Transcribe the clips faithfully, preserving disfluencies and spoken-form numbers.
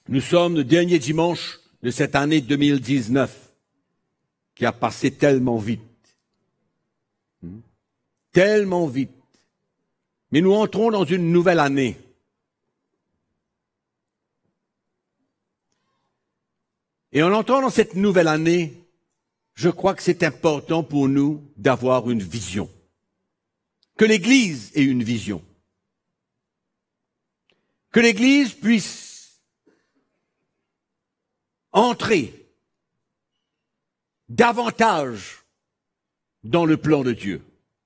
Nous sommes le dernier dimanche de cette année deux mille dix-neuf qui a passé tellement vite. Hmm? Tellement vite. Mais nous entrons dans une nouvelle année. Et en entrant dans cette nouvelle année, je crois que c'est important pour nous d'avoir une vision. Que l'Église ait une vision. Que l'Église puisse entrer davantage dans le plan de Dieu.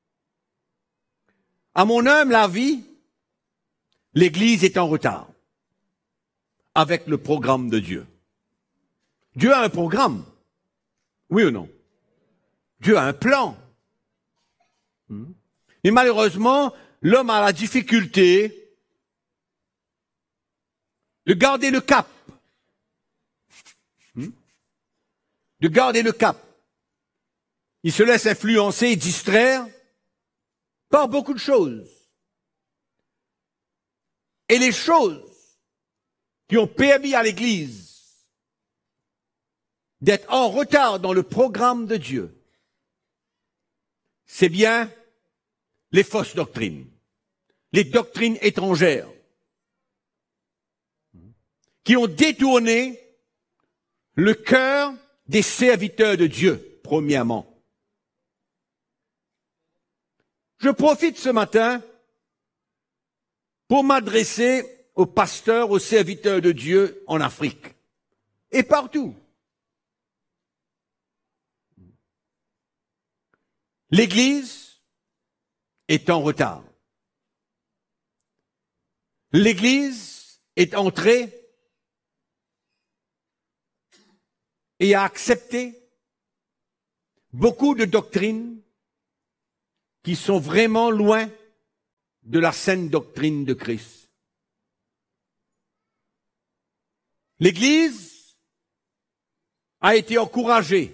À mon humble avis, l'Église est en retard avec le programme de Dieu. Dieu a un programme, oui ou non? Dieu a un plan. Mais malheureusement, l'homme a la difficulté de garder le cap. De garder le cap. Il se laisse influencer et distraire par beaucoup de choses. Et les choses qui ont permis à l'Église d'être en retard dans le programme de Dieu, c'est bien les fausses doctrines, les doctrines étrangères, qui ont détourné le cœur des serviteurs de Dieu, premièrement. Je profite ce matin pour m'adresser aux pasteurs, aux serviteurs de Dieu en Afrique et partout. L'Église est en retard. L'Église est entrée et a accepté beaucoup de doctrines qui sont vraiment loin de la saine doctrine de Christ. L'Église a été encouragée,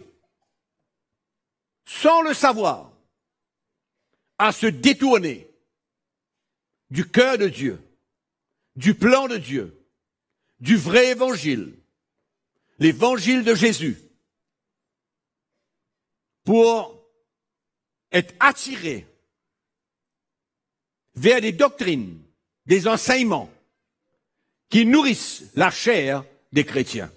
sans le savoir, à se détourner du cœur de Dieu, du plan de Dieu, du vrai évangile, l'évangile de Jésus, pour être attiré vers des doctrines, des enseignements qui nourrissent la chair des chrétiens.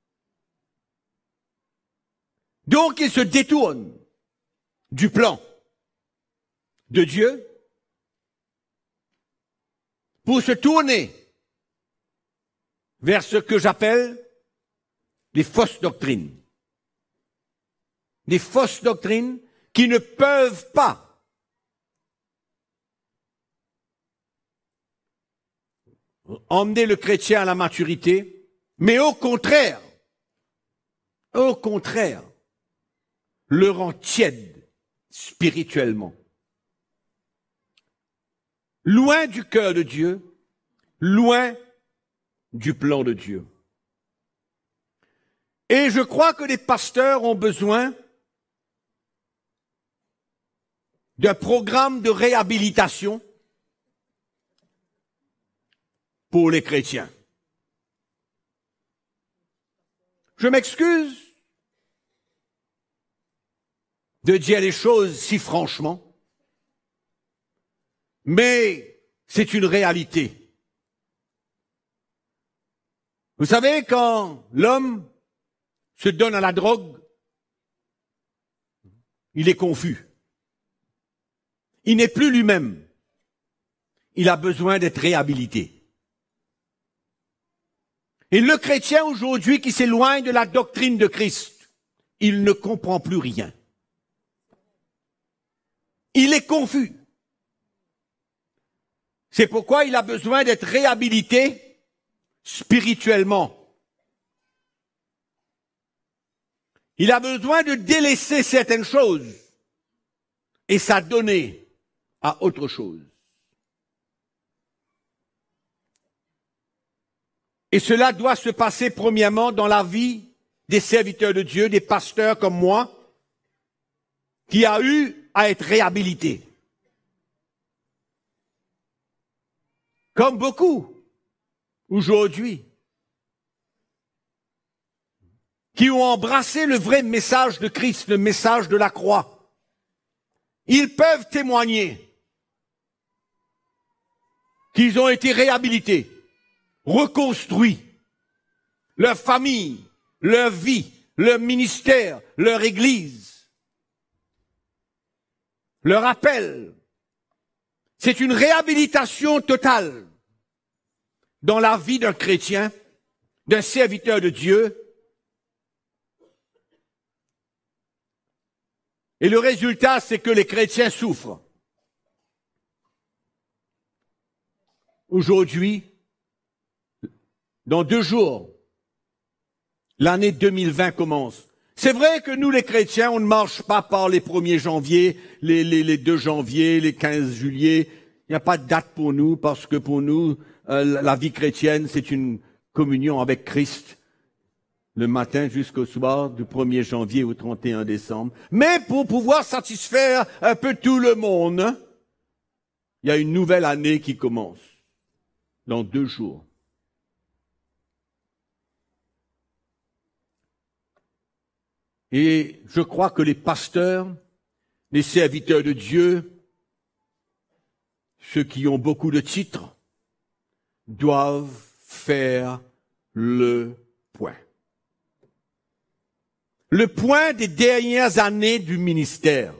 Donc, ils se détournent du plan de Dieu pour se tourner vers ce que j'appelle les fausses doctrines. Des fausses doctrines qui ne peuvent pas emmener le chrétien à la maturité, mais au contraire, au contraire, le rend tiède spirituellement. Loin du cœur de Dieu, loin du plan de Dieu. Et je crois que les pasteurs ont besoin d'un programme de réhabilitation pour les chrétiens. Je m'excuse de dire les choses si franchement, mais c'est une réalité. Vous savez, quand l'homme se donne à la drogue, il est confus. Il n'est plus lui-même. Il a besoin d'être réhabilité. Et le chrétien aujourd'hui qui s'éloigne de la doctrine de Christ, il ne comprend plus rien. Il est confus. C'est pourquoi il a besoin d'être réhabilité spirituellement. Il a besoin de délaisser certaines choses et s'adonner à autre chose. Et cela doit se passer premièrement dans la vie des serviteurs de Dieu, des pasteurs comme moi, qui a eu à être réhabilités. Comme beaucoup aujourd'hui qui ont embrassé le vrai message de Christ, le message de la croix. Ils peuvent témoigner qu'ils ont été réhabilités, reconstruits, leur famille, leur vie, leur ministère, leur église, leur appel. C'est une réhabilitation totale dans la vie d'un chrétien, d'un serviteur de Dieu. Et le résultat, c'est que les chrétiens souffrent. Aujourd'hui, dans deux jours, l'année deux mille vingt commence. C'est vrai que nous, les chrétiens, on ne marche pas par les premier janvier, les, les, les deux janvier, les quinze juillet. Il n'y a pas de date pour nous, parce que pour nous, euh, la vie chrétienne, c'est une communion avec Christ, le matin jusqu'au soir, du premier janvier au trente et un décembre. Mais pour pouvoir satisfaire un peu tout le monde, il y a une nouvelle année qui commence, dans deux jours. Et je crois que les pasteurs, les serviteurs de Dieu, ceux qui ont beaucoup de titres, doivent faire le point. Le point des dernières années du ministère.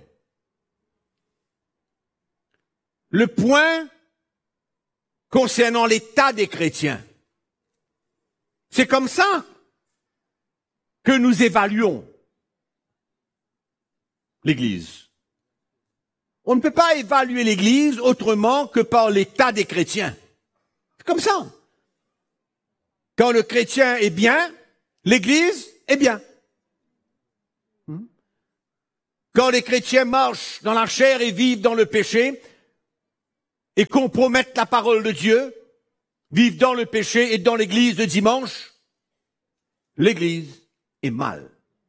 Le point concernant l'état des chrétiens. C'est comme ça que nous évaluons l'Église. On ne peut pas évaluer l'Église autrement que par l'état des chrétiens. C'est comme ça. Quand le chrétien est bien, l'Église est bien. Quand les chrétiens marchent dans la chair et vivent dans le péché et compromettent la parole de Dieu, vivent dans le péché et dans l'Église de dimanche, l'Église est mal.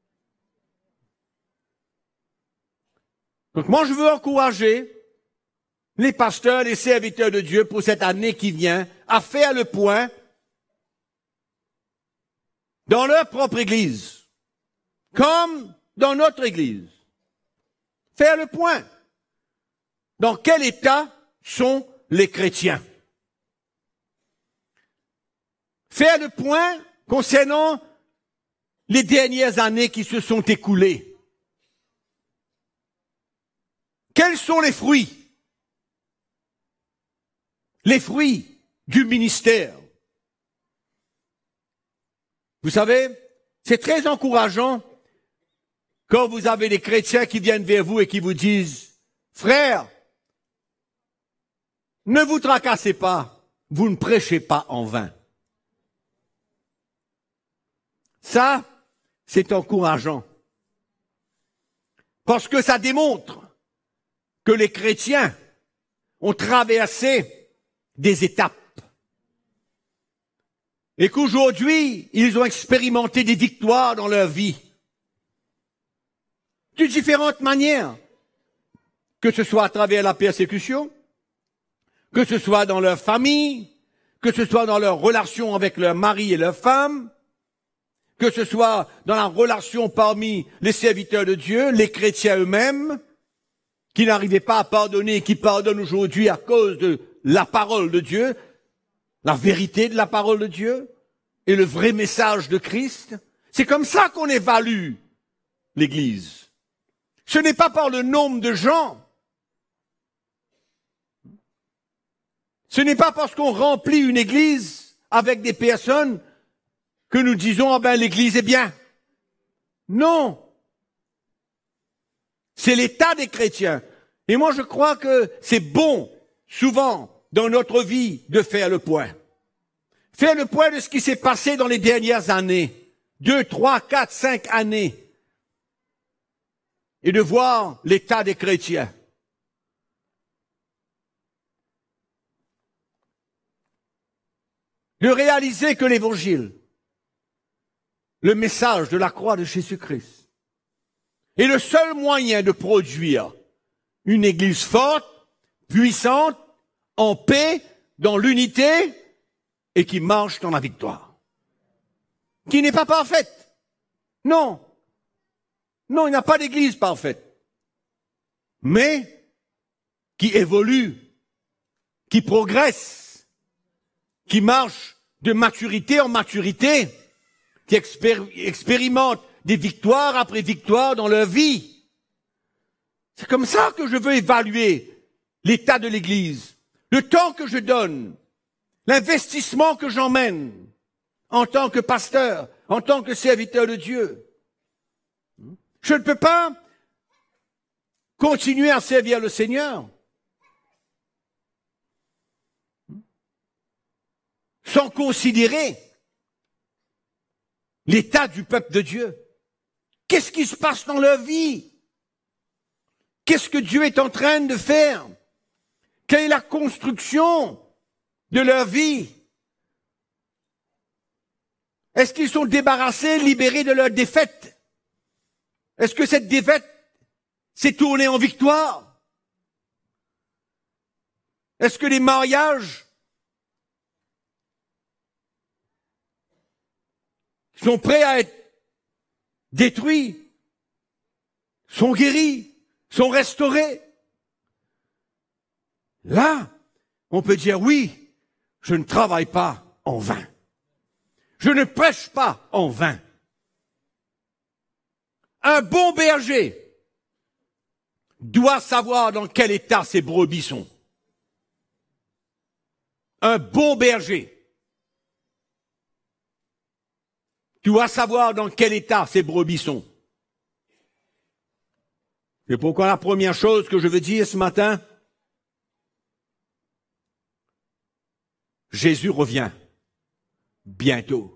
Donc moi, je veux encourager les pasteurs, les serviteurs de Dieu pour cette année qui vient à faire le point dans leur propre Église, comme dans notre Église. Faire le point. Dans quel état sont les chrétiens? Faire le point concernant les dernières années qui se sont écoulées. Quels sont les fruits? Les fruits du ministère. Vous savez, c'est très encourageant quand vous avez des chrétiens qui viennent vers vous et qui vous disent, frère, ne vous tracassez pas, vous ne prêchez pas en vain. Ça, c'est encourageant. Parce que ça démontre que les chrétiens ont traversé des étapes. Et qu'aujourd'hui, ils ont expérimenté des victoires dans leur vie. De différentes manières. Que ce soit à travers la persécution, que ce soit dans leur famille, que ce soit dans leur relation avec leur mari et leur femme, que ce soit dans la relation parmi les serviteurs de Dieu, les chrétiens eux-mêmes, qui n'arrivaient pas à pardonner et qui pardonnent aujourd'hui à cause de la parole de Dieu, la vérité de la parole de Dieu et le vrai message de Christ. C'est comme ça qu'on évalue l'Église. Ce n'est pas par le nombre de gens. Ce n'est pas parce qu'on remplit une Église avec des personnes que nous disons, ah ben l'Église est bien. Non. C'est l'état des chrétiens. Et moi, je crois que c'est bon, souvent, dans notre vie, de faire le point. Faire le point de ce qui s'est passé dans les dernières années. Deux, trois, quatre, cinq années. Et de voir l'état des chrétiens. De réaliser que l'Évangile, le message de la croix de Jésus-Christ, est le seul moyen de produire une Église forte, puissante, en paix, dans l'unité et qui marche dans la victoire. Qui n'est pas parfaite, Non. Non, il n'y a pas d'église parfaite. Mais qui évolue, qui progresse, qui marche de maturité en maturité, qui expér- expérimente des victoires après victoires dans leur vie. C'est comme ça que je veux évaluer l'état de l'Église, le temps que je donne, l'investissement que j'emmène en tant que pasteur, en tant que serviteur de Dieu. Je ne peux pas continuer à servir le Seigneur sans considérer l'état du peuple de Dieu. Qu'est-ce qui se passe dans leur vie? Qu'est-ce que Dieu est en train de faire? Quelle est la construction de leur vie? Est-ce qu'ils sont débarrassés, libérés de leur défaite? Est-ce que cette défaite s'est tournée en victoire? Est-ce que les mariages sont prêts à être détruits, sont guéris, sont restaurés? Là, on peut dire oui, je ne travaille pas en vain. Je ne prêche pas en vain. Un bon berger doit savoir dans quel état ses brebis sont. Un bon berger doit savoir dans quel état ses brebis sont. C'est pourquoi la première chose que je veux dire ce matin, Jésus revient bientôt.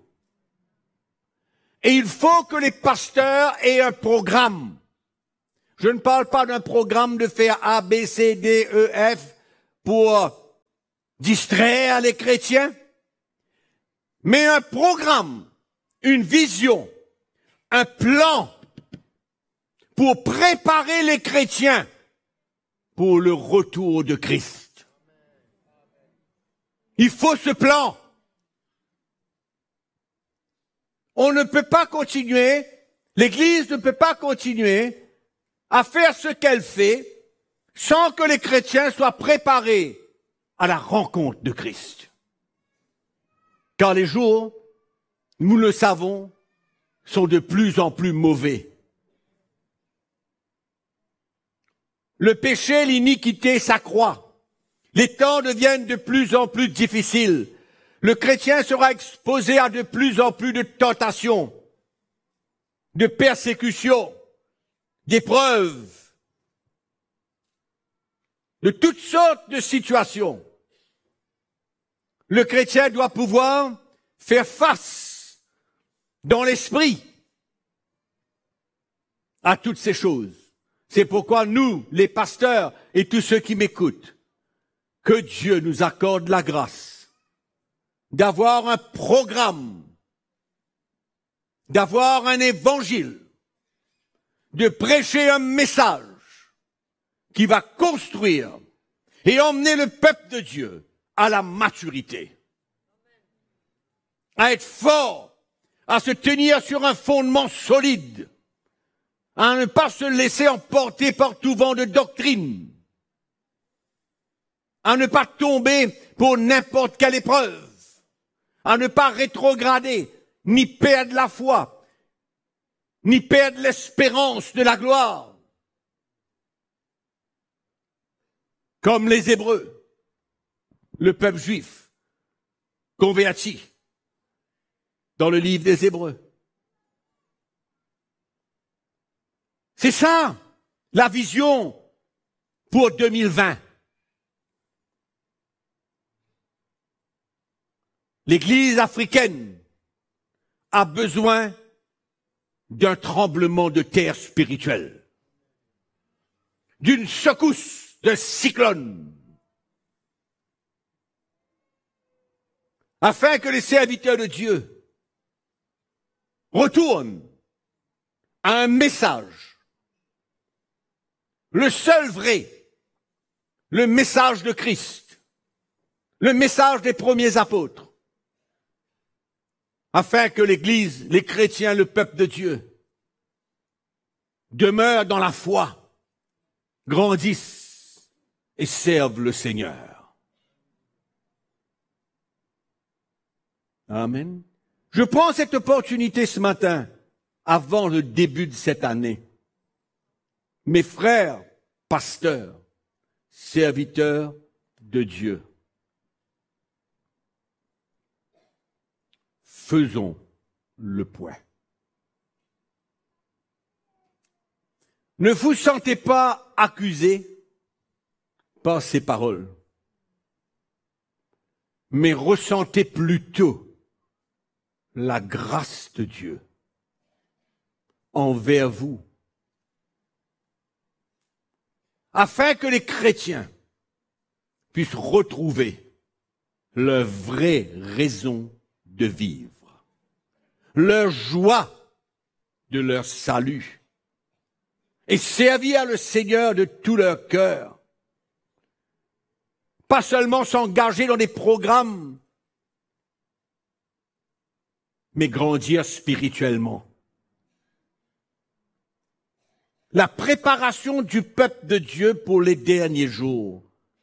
Et il faut que les pasteurs aient un programme. Je ne parle pas d'un programme de faire A, B, C, D, E, F pour distraire les chrétiens, mais un programme, une vision, un plan pour préparer les chrétiens pour le retour de Christ. Il faut ce plan. On ne peut pas continuer, l'Église ne peut pas continuer à faire ce qu'elle fait sans que les chrétiens soient préparés à la rencontre de Christ. Car les jours, nous le savons, sont de plus en plus mauvais. Le péché, l'iniquité s'accroît. Les temps deviennent de plus en plus difficiles. Le chrétien sera exposé à de plus en plus de tentations, de persécutions, d'épreuves, de toutes sortes de situations. Le chrétien doit pouvoir faire face dans l'esprit à toutes ces choses. C'est pourquoi nous, les pasteurs et tous ceux qui m'écoutent, que Dieu nous accorde la grâce d'avoir un programme, d'avoir un évangile, de prêcher un message qui va construire et emmener le peuple de Dieu à la maturité, à être fort, à se tenir sur un fondement solide, à ne pas se laisser emporter par tout vent de doctrine, à ne pas tomber pour n'importe quelle épreuve, à ne pas rétrograder, ni perdre la foi, ni perdre l'espérance de la gloire. Comme les Hébreux, le peuple juif, converti dans le livre des Hébreux. C'est ça, la vision pour deux mille vingt. L'Église africaine a besoin d'un tremblement de terre spirituel, d'une secousse, d'un cyclone, afin que les serviteurs de Dieu retournent à un message, le seul vrai, le message de Christ, le message des premiers apôtres, afin que l'Église, les chrétiens, le peuple de Dieu, demeurent dans la foi, grandissent et servent le Seigneur. Amen. Je prends cette opportunité ce matin, avant le début de cette année. Mes frères, pasteurs, serviteurs de Dieu, faisons le point. Ne vous sentez pas accusé par ces paroles, mais ressentez plutôt la grâce de Dieu envers vous, afin que les chrétiens puissent retrouver leur vraie raison de vivre, leur joie de leur salut, et servir le Seigneur de tout leur cœur. Pas seulement s'engager dans des programmes, mais grandir spirituellement. La préparation du peuple de Dieu pour les derniers jours.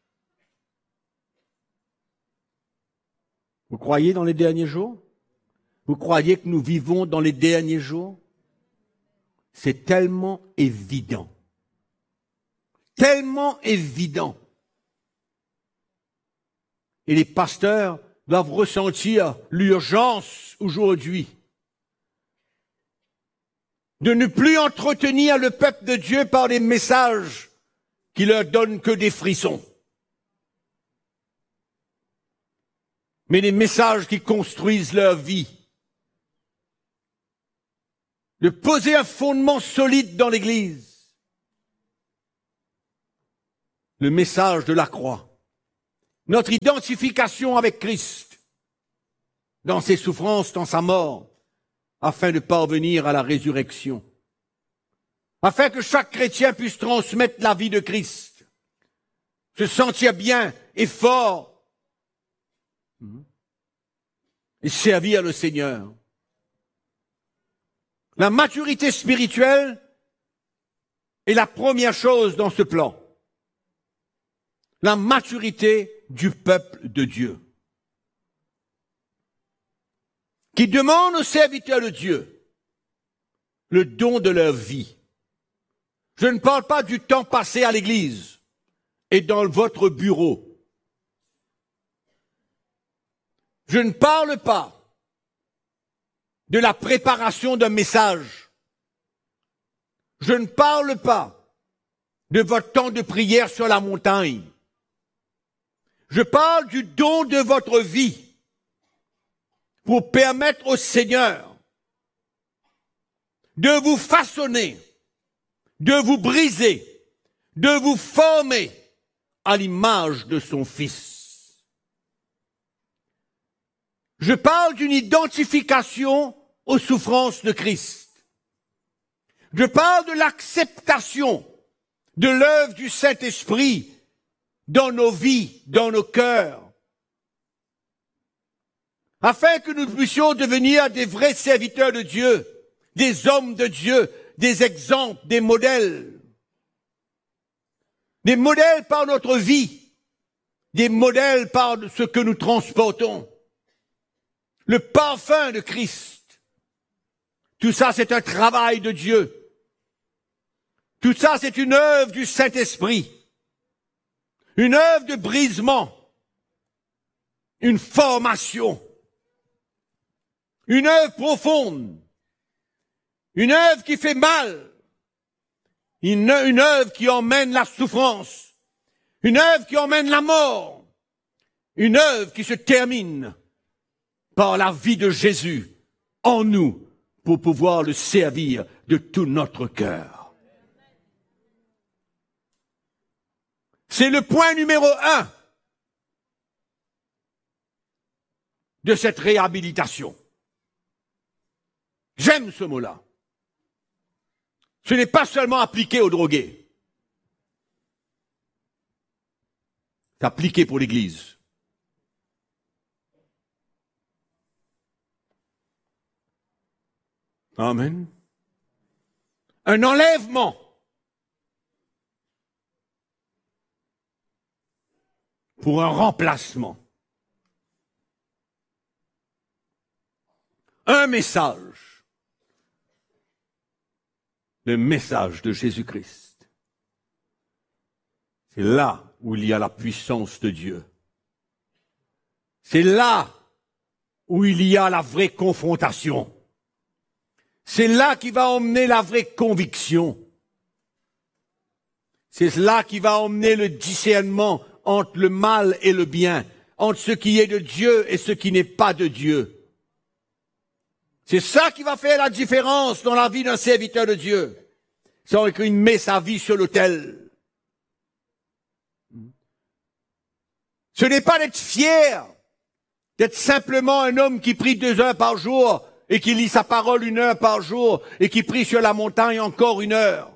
Vous croyez dans les derniers jours? Vous croyez que nous vivons dans les derniers jours? C'est tellement évident. Tellement évident. Et les pasteurs doivent ressentir l'urgence aujourd'hui de ne plus entretenir le peuple de Dieu par des messages qui leur donnent que des frissons, mais des messages qui construisent leur vie. De poser un fondement solide dans l'Église. Le message de la croix. Notre identification avec Christ, dans ses souffrances, dans sa mort, afin de parvenir à la résurrection. Afin que chaque chrétien puisse transmettre la vie de Christ, se sentir bien et fort, et servir le Seigneur. La maturité spirituelle est la première chose dans ce plan. La maturité du peuple de Dieu, qui demande aux serviteurs de Dieu le don de leur vie. Je ne parle pas du temps passé à l'église et dans votre bureau. Je ne parle pas de la préparation d'un message. Je ne parle pas de votre temps de prière sur la montagne. Je parle du don de votre vie pour permettre au Seigneur de vous façonner, de vous briser, de vous former à l'image de son Fils. Je parle d'une identification aux souffrances de Christ. Je parle de l'acceptation de l'œuvre du Saint-Esprit dans nos vies, dans nos cœurs, afin que nous puissions devenir des vrais serviteurs de Dieu, des hommes de Dieu, des exemples, des modèles. Des modèles par notre vie, des modèles par ce que nous transportons. Le parfum de Christ. Tout ça, c'est un travail de Dieu. Tout ça, c'est une œuvre du Saint-Esprit. Une œuvre de brisement, une formation, une œuvre profonde, une œuvre qui fait mal, une, une œuvre qui emmène la souffrance, une œuvre qui emmène la mort, une œuvre qui se termine par la vie de Jésus en nous pour pouvoir le servir de tout notre cœur. C'est le point numéro un de cette réhabilitation. J'aime ce mot-là. Ce n'est pas seulement appliqué aux drogués. C'est appliqué pour l'Église. Amen. un enlèvement pour un remplacement. Un message. Le message de Jésus-Christ. C'est là où il y a la puissance de Dieu. C'est là où il y a la vraie confrontation. C'est là qui va emmener la vraie conviction. C'est là qui va emmener le discernement entre le mal et le bien, entre ce qui est de Dieu et ce qui n'est pas de Dieu. C'est ça qui va faire la différence dans la vie d'un serviteur de Dieu. Sans qu'il met sa vie sur l'autel. Ce n'est pas d'être fier, d'être simplement un homme qui prie deux heures par jour et qui lit sa parole une heure par jour et qui prie sur la montagne encore une heure.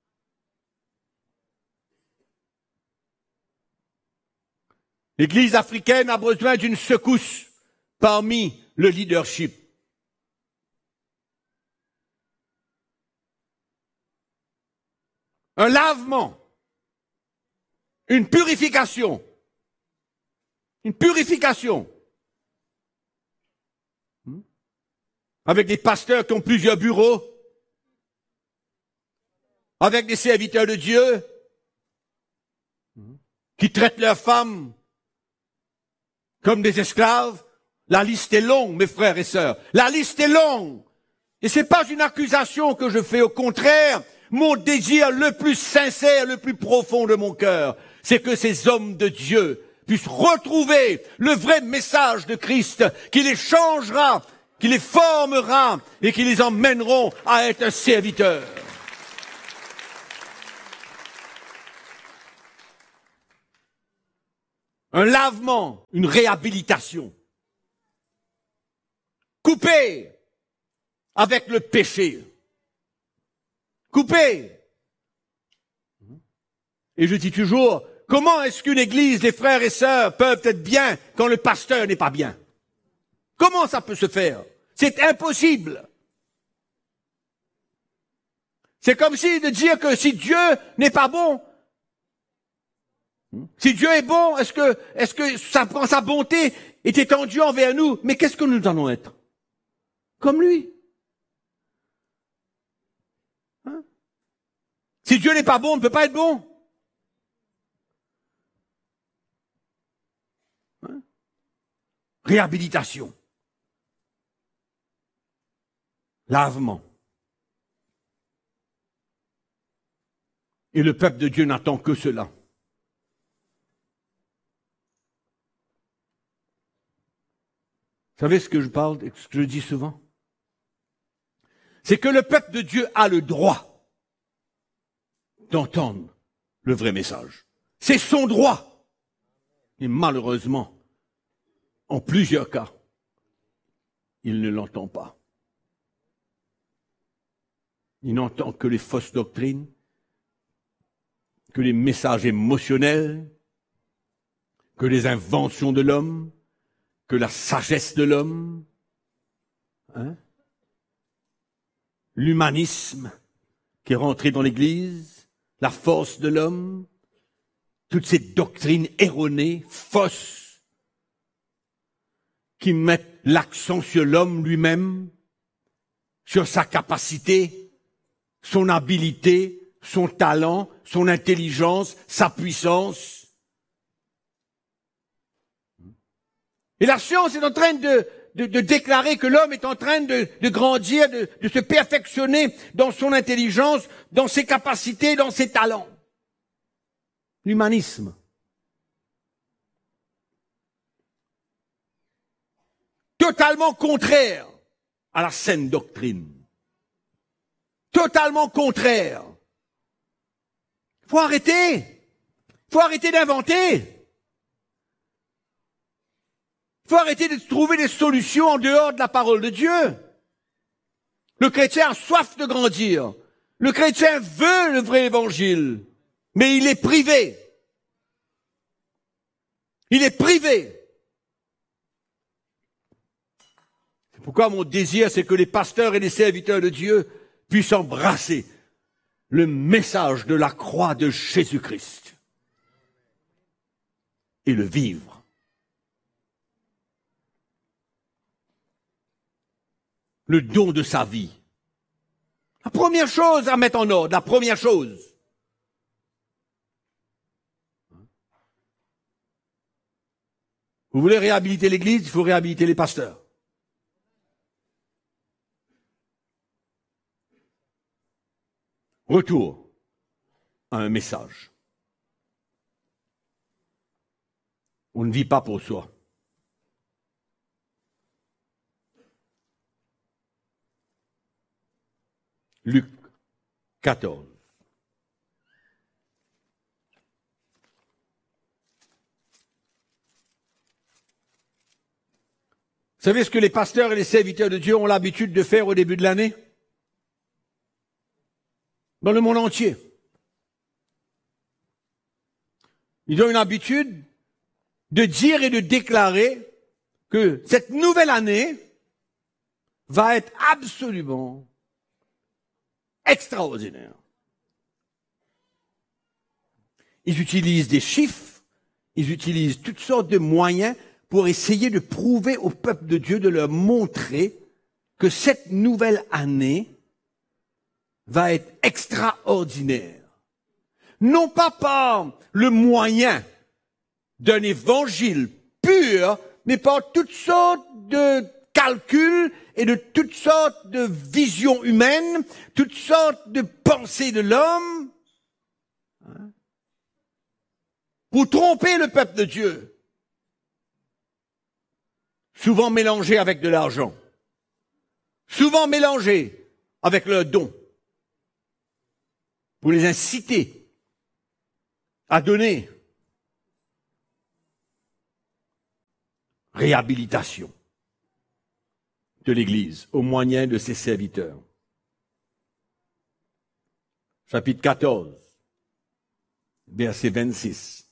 L'Église africaine a besoin d'une secousse parmi le leadership. Un lavement, une purification, une purification. Avec des pasteurs qui ont plusieurs bureaux, avec des serviteurs de Dieu, qui traitent leurs femmes comme des esclaves. La liste est longue, mes frères et sœurs. La liste est longue. Et c'est pas une accusation que je fais, au contraire. Mon désir le plus sincère, le plus profond de mon cœur, c'est que ces hommes de Dieu puissent retrouver le vrai message de Christ, qui les changera, qui les formera et qui les emmèneront à être un serviteur. Un lavement, une réhabilitation. Couper avec le péché. Couper. Et je dis toujours, comment est-ce qu'une église, les frères et sœurs, peuvent être bien quand le pasteur n'est pas bien? Comment ça peut se faire? C'est impossible. C'est comme si de dire que si Dieu n'est pas bon, si Dieu est bon, est-ce que, est-ce que sa, sa bonté est étendue envers nous? Mais qu'est-ce que nous allons être? Comme lui. Hein? Si Dieu n'est pas bon, on ne peut pas être bon. Hein? Réhabilitation. Lavement. Et le peuple de Dieu n'attend que cela. Vous savez ce que je parle, ce que je dis souvent? C'est que le peuple de Dieu a le droit d'entendre le vrai message. C'est son droit. Et malheureusement, en plusieurs cas, il ne l'entend pas. Il n'entend que les fausses doctrines, que les messages émotionnels, que les inventions de l'homme, que la sagesse de l'homme, hein? L'humanisme qui est rentré dans l'Église, la force de l'homme, toutes ces doctrines erronées, fausses, qui mettent l'accent sur l'homme lui-même, sur sa capacité, son habileté, son talent, son intelligence, sa puissance. Et la science est en train de, de, de déclarer que l'homme est en train de, de grandir, de, de se perfectionner dans son intelligence, dans ses capacités, dans ses talents. L'humanisme. Totalement contraire à la saine doctrine. Totalement contraire. Il faut arrêter. Il faut arrêter d'inventer. Il faut arrêter de trouver des solutions en dehors de la parole de Dieu. Le chrétien a soif de grandir. Le chrétien veut le vrai évangile, mais il est privé. Il est privé. C'est pourquoi mon désir, c'est que les pasteurs et les serviteurs de Dieu puissent embrasser le message de la croix de Jésus-Christ et le vivre. Le don de sa vie. La première chose à mettre en ordre, la première chose. Vous voulez réhabiliter l'Église, il faut réhabiliter les pasteurs. Retour à un message. On ne vit pas pour soi. Luc quatorze. Vous savez ce que les pasteurs et les serviteurs de Dieu ont l'habitude de faire au début de l'année? Dans le monde entier. Ils ont une habitude de dire et de déclarer que cette nouvelle année va être absolument extraordinaire. Ils utilisent des chiffres, ils utilisent toutes sortes de moyens pour essayer de prouver au peuple de Dieu, de leur montrer que cette nouvelle année va être extraordinaire. Non pas par le moyen d'un évangile pur, mais par toutes sortes de calculs et de toutes sortes de visions humaines, toutes sortes de pensées de l'homme, hein, pour tromper le peuple de Dieu. Souvent mélangé avec de l'argent. Souvent mélangé avec leurs dons. Pour les inciter à donner. Réhabilitation de l'Église au moyen de ses serviteurs. Chapitre quatorze, verset vingt-six.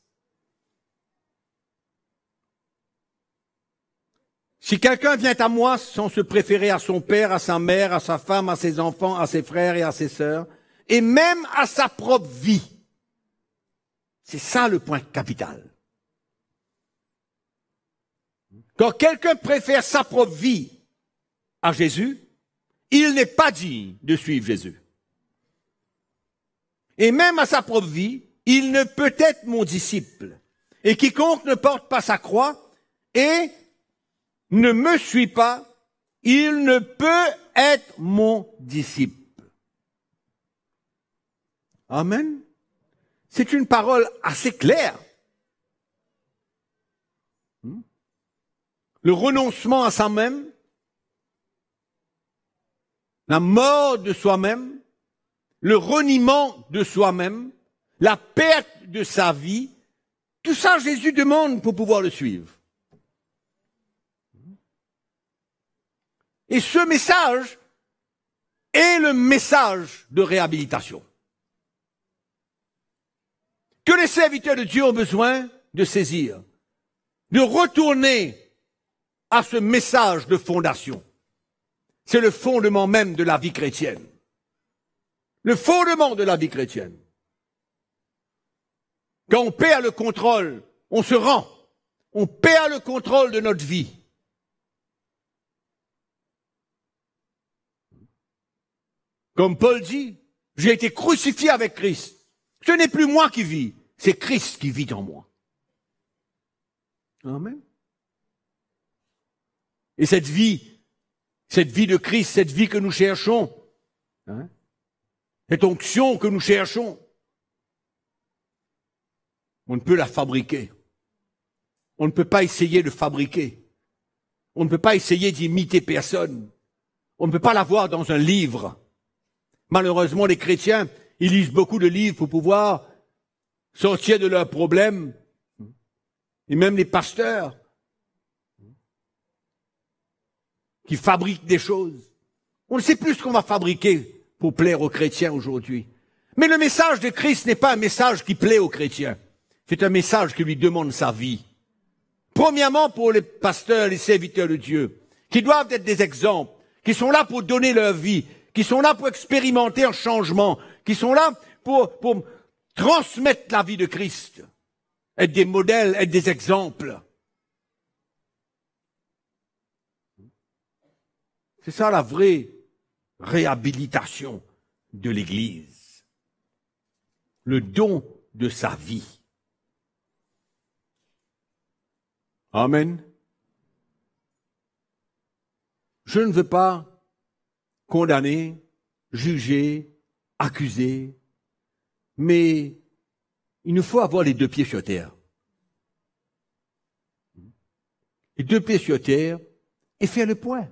Si quelqu'un vient à moi sans se préférer à son père, à sa mère, à sa femme, à ses enfants, à ses frères et à ses sœurs, et même à sa propre vie. C'est ça le point capital. Quand quelqu'un préfère sa propre vie à Jésus, il n'est pas digne de suivre Jésus. Et même à sa propre vie, il ne peut être mon disciple. Et quiconque ne porte pas sa croix et ne me suit pas, il ne peut être mon disciple. Amen. C'est une parole assez claire. Le renoncement à soi-même, la mort de soi-même, le reniement de soi-même, la perte de sa vie, tout ça Jésus demande pour pouvoir le suivre. Et ce message est le message de réhabilitation que les serviteurs de Dieu ont besoin de saisir, de retourner à ce message de fondation. C'est le fondement même de la vie chrétienne. Le fondement de la vie chrétienne. Quand on perd le contrôle, on se rend. On perd le contrôle de notre vie. Comme Paul dit, j'ai été crucifié avec Christ. Ce n'est plus moi qui vis, c'est Christ qui vit en moi. Amen. Et cette vie, cette vie de Christ, cette vie que nous cherchons, hein, cette onction que nous cherchons, on ne peut la fabriquer. On ne peut pas essayer de fabriquer. On ne peut pas essayer d'imiter personne. On ne peut pas l'avoir dans un livre. Malheureusement, les chrétiens, ils lisent beaucoup de livres pour pouvoir sortir de leurs problèmes. Et même les pasteurs qui fabriquent des choses. On ne sait plus ce qu'on va fabriquer pour plaire aux chrétiens aujourd'hui. Mais le message de Christ n'est pas un message qui plaît aux chrétiens. C'est un message qui lui demande sa vie. Premièrement, pour les pasteurs, les serviteurs de Dieu, qui doivent être des exemples, qui sont là pour donner leur vie, qui sont là pour expérimenter un changement, qui sont là pour, pour transmettre la vie de Christ, être des modèles, être des exemples. C'est ça la vraie réhabilitation de l'Église. Le don de sa vie. Amen. Je ne veux pas condamner, juger, accuser, mais il nous faut avoir les deux pieds sur terre. Les deux pieds sur terre et faire le point.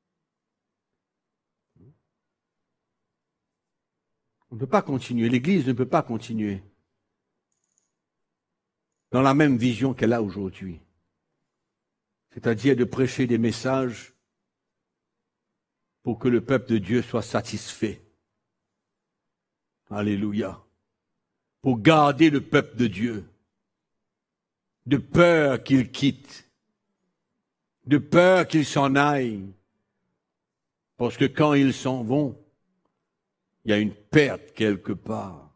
On ne peut pas continuer, l'Église ne peut pas continuer dans la même vision qu'elle a aujourd'hui. C'est-à-dire de prêcher des messages pour que le peuple de Dieu soit satisfait. Alléluia. Pour garder le peuple de Dieu, de peur qu'il quitte, de peur qu'il s'en aille, parce que quand ils s'en vont, il y a une perte quelque part.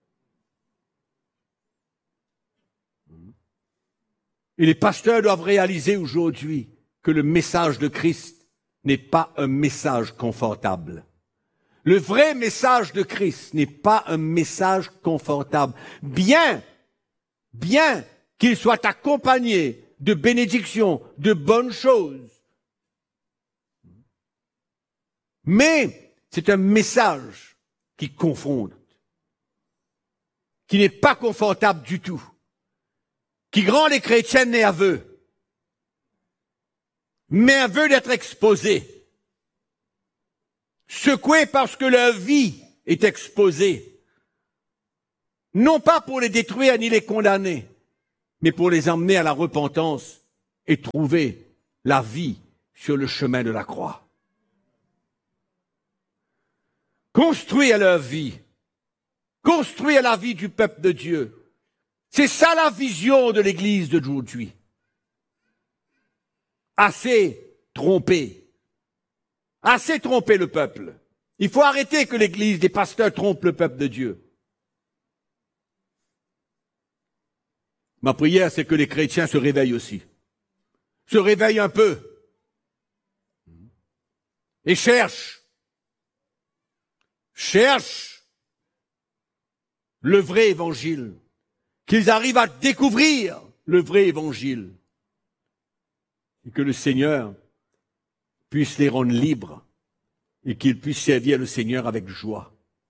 Et les pasteurs doivent réaliser aujourd'hui que le message de Christ n'est pas un message confortable. Le vrai message de Christ n'est pas un message confortable. Bien, bien qu'il soit accompagné de bénédictions, de bonnes choses. Mais c'est un message qui confronte, qui n'est pas confortable du tout, qui rend les chrétiens nerveux, nerveux d'être exposés, secoués parce que leur vie est exposée, non pas pour les détruire ni les condamner, mais pour les emmener à la repentance et trouver la vie sur le chemin de la croix. Construire leur vie, construire la vie du peuple de Dieu. C'est ça la vision de l'Église d'aujourd'hui. Assez trompé, assez trompé le peuple. Il faut arrêter que l'Église, des pasteurs trompent le peuple de Dieu. Ma prière, c'est que les chrétiens se réveillent aussi. Se réveillent un peu. Et cherchent. Cherchent le vrai évangile. Qu'ils arrivent à découvrir le vrai évangile. Et que le Seigneur puisse les rendre libres. Et qu'ils puissent servir le Seigneur avec joie.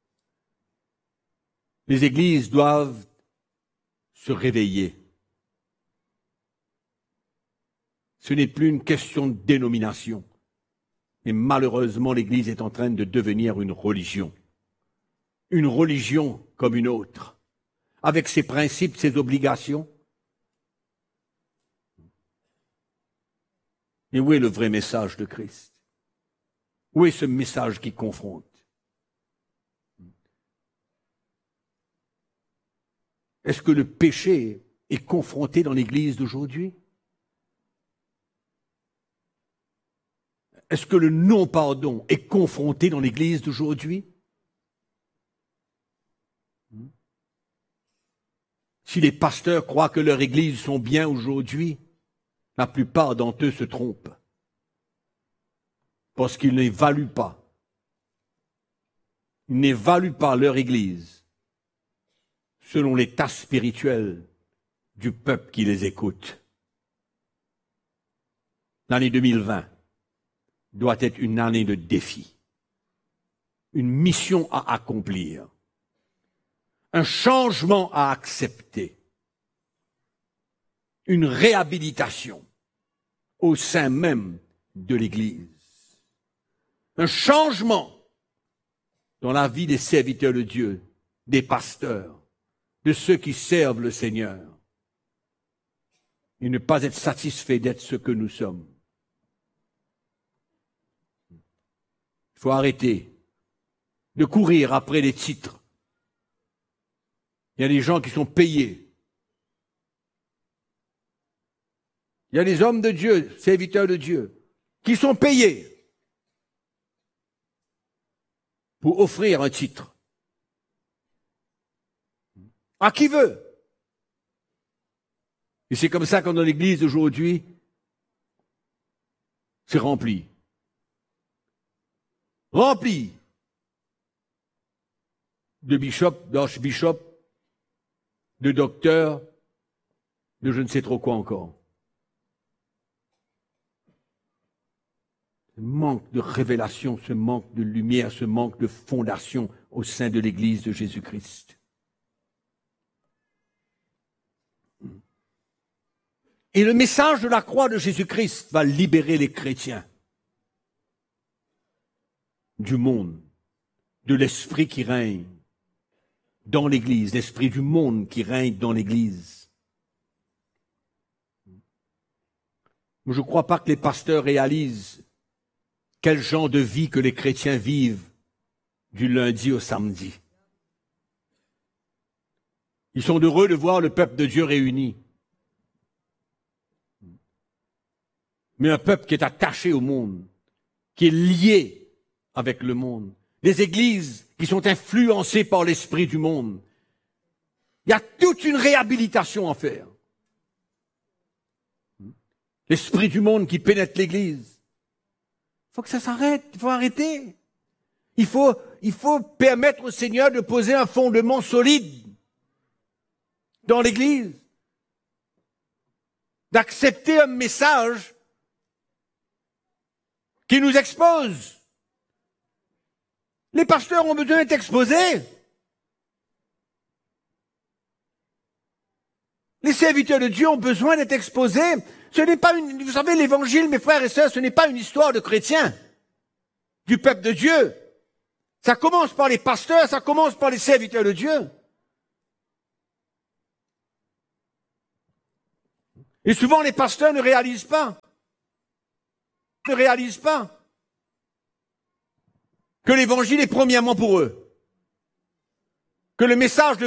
Les églises doivent se réveiller. Ce n'est plus une question de dénomination. Mais malheureusement, l'Église est en train de devenir une religion. Une religion comme une autre. Avec ses principes, ses obligations. Et où est le vrai message de Christ? Où est ce message qui confronte? Est-ce que le péché est confronté dans l'Église d'aujourd'hui? Est-ce que le non-pardon est confronté dans l'Église d'aujourd'hui? Si les pasteurs croient que leurs églises sont bien aujourd'hui, la plupart d'entre eux se trompent. Parce qu'ils n'évaluent pas. Ils n'évaluent pas leur église selon l'état spirituel du peuple qui les écoute. L'année deux mille vingt doit être une année de défi, une mission à accomplir, un changement à accepter, une réhabilitation au sein même de l'Église, un changement dans la vie des serviteurs de Dieu, des pasteurs, de ceux qui servent le Seigneur, et ne pas être satisfait d'être ce que nous sommes. Il faut arrêter de courir après les titres. Il y a des gens qui sont payés. Il y a des hommes de Dieu, serviteurs de Dieu, qui sont payés pour offrir un titre. à qui veut. Et c'est comme ça que dans l'Église aujourd'hui, c'est rempli. Rempli de bishops, d'archbishops, de docteurs, de je ne sais trop quoi encore. Ce manque de révélation, ce manque de lumière, ce manque de fondation au sein de l'Église de Jésus-Christ. Et le message de la croix de Jésus-Christ va libérer les chrétiens du monde, de l'esprit qui règne dans l'Église, l'esprit du monde qui règne dans l'Église. Je ne crois pas que les pasteurs réalisent quel genre de vie que les chrétiens vivent du lundi au samedi. Ils sont heureux de voir le peuple de Dieu réuni. Mais un peuple qui est attaché au monde, qui est lié avec le monde. Des églises qui sont influencées par l'esprit du monde. Il y a toute une réhabilitation à faire. L'esprit du monde qui pénètre l'église. Il faut que ça s'arrête, il faut arrêter. Il faut, il faut permettre au Seigneur de poser un fondement solide dans l'église. D'accepter un message qui nous expose. Les pasteurs ont besoin d'être exposés. Les serviteurs de Dieu ont besoin d'être exposés. Ce n'est pas une, vous savez, l'évangile, mes frères et sœurs, ce n'est pas une histoire de chrétiens, du peuple de Dieu. Ça commence par les pasteurs, ça commence par les serviteurs de Dieu. Et souvent, les pasteurs ne réalisent pas, ne réalisent pas que l'évangile est premièrement pour eux. Que le message de